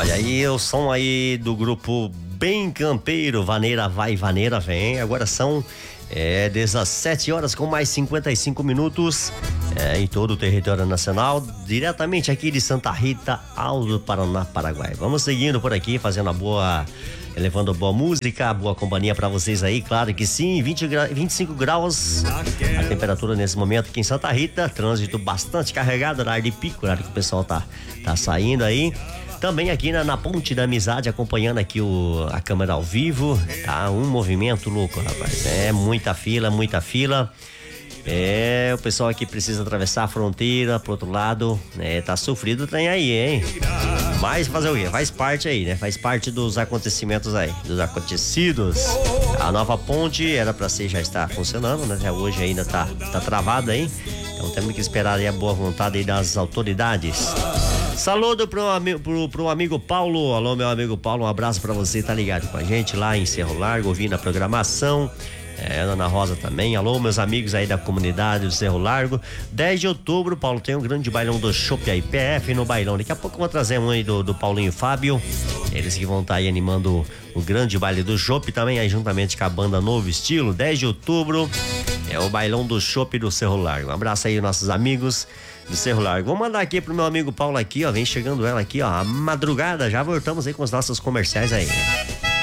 Olha aí o som aí do grupo Bem Campeiro, Vaneira vai, Vaneira vem. Agora são 17 horas com mais 55 minutos em todo o território nacional, diretamente aqui de Santa Rita, ao Paraná, Paraguai. Vamos seguindo por aqui, fazendo levando boa música, boa companhia pra vocês aí, claro que sim. 25 graus a temperatura nesse momento aqui em Santa Rita, trânsito bastante carregado, horário de pico, horário que o pessoal tá saindo aí. Também aqui na Ponte da Amizade, acompanhando aqui a câmera ao vivo, tá? Um movimento louco, rapaz. Muita fila, muita fila. O pessoal aqui precisa atravessar a fronteira pro outro lado, tá sofrido o trem aí, hein? Mas fazer o quê? Faz parte aí, né? Faz parte dos acontecimentos aí, dos acontecidos. A nova ponte era pra já estar funcionando, né? Até hoje ainda tá travada aí. Então temos que esperar aí a boa vontade aí das autoridades. Saludo pro amigo Paulo. Alô, meu amigo Paulo, um abraço pra você, tá ligado com a gente lá em Cerro Largo, ouvindo a programação. Ana Rosa também. Alô, meus amigos aí da comunidade do Cerro Largo. 10 de outubro, Paulo, tem um grande bailão do Chopp aí, PF no bailão. Daqui a pouco eu vou trazer um aí do Paulinho e Fábio. Eles que vão estar aí animando o grande baile do Chopp também, aí juntamente com a banda Novo Estilo. 10 de outubro é o bailão do Chopp do Cerro Largo. Um abraço aí, nossos amigos do Cerro Largo. Vou mandar aqui pro meu amigo Paulo aqui, ó. Vem chegando ela aqui, ó. A madrugada, já voltamos aí com os nossos comerciais aí.